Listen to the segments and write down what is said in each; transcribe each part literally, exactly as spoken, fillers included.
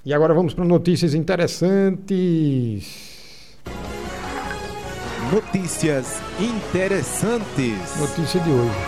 E agora vamos para notícias interessantes. Notícias interessantes. Notícia de hoje.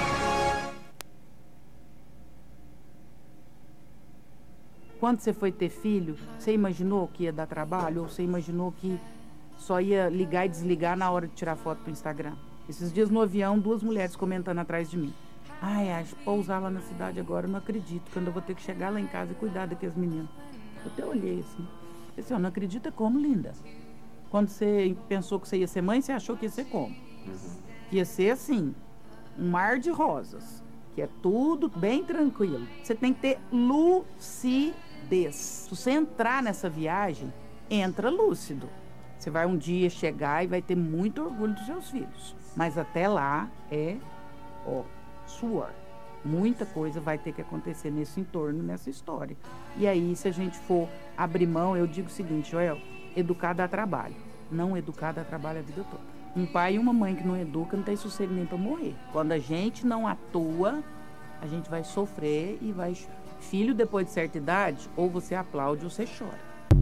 Quando você foi ter filho, você imaginou que ia dar trabalho? Ou você imaginou que só ia ligar e desligar na hora de tirar foto pro Instagram? Esses dias no avião, duas mulheres comentando atrás de mim. Ai, acho que pousar lá na cidade agora, eu não acredito. Quando eu vou ter que chegar lá em casa e cuidar daqueles meninos. Eu até olhei assim. Assim, eu não acredito como, linda. Quando você pensou que você ia ser mãe, você achou que ia ser como? Uhum. Ia ser assim, um mar de rosas. Que é tudo bem tranquilo. Você tem que ter lucidez. Se você entrar nessa viagem, entra lúcido. Você vai um dia chegar e vai ter muito orgulho dos seus filhos. Mas até lá é, ó, suor. Muita coisa vai ter que acontecer nesse entorno, nessa história. E aí, se a gente for abrir mão, eu digo o seguinte, Joel, educar dá trabalho. Não educar dá trabalho a vida toda. Um pai e uma mãe que não educa não tem sossego nem para morrer. Quando a gente não atua, a gente vai sofrer e vai... Filho, depois de certa idade, ou você aplaude ou você chora.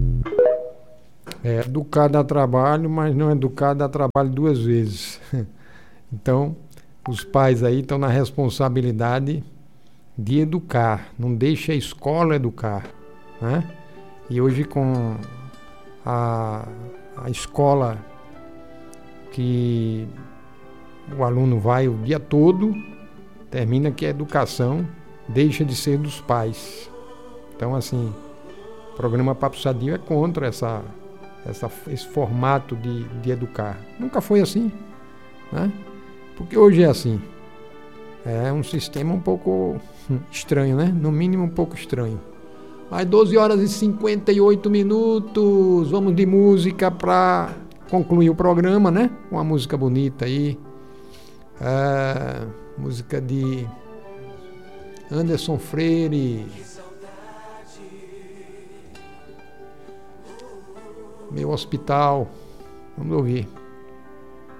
É, educar dá trabalho, mas não educar dá trabalho duas vezes. Então, os pais aí estão na responsabilidade de educar, não deixa a escola educar, né? E hoje com a, a escola que o aluno vai o dia todo, termina que a educação deixa de ser dos pais. Então, assim, o programa Papo Sadio é contra essa, essa, esse formato de, de educar. Nunca foi assim, né? Porque hoje é assim. É um sistema um pouco estranho, né? No mínimo um pouco estranho. Mas doze horas e cinquenta e oito minutos. Vamos de música para concluir o programa, né? Uma música bonita aí. É, música de Anderson Freire. Meu Hospital. Vamos ouvir.